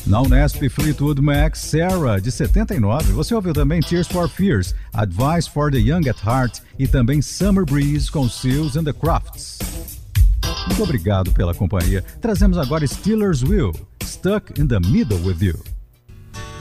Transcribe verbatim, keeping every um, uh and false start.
Na Unesp, Fleetwood Mac, Sarah, de setenta e nove. Você ouviu também Tears for Fears, Advice for the Young at Heart e também Summer Breeze com Seals and the Crafts. Muito obrigado pela companhia. Trazemos agora Steelers Will, Stuck in the Middle with You.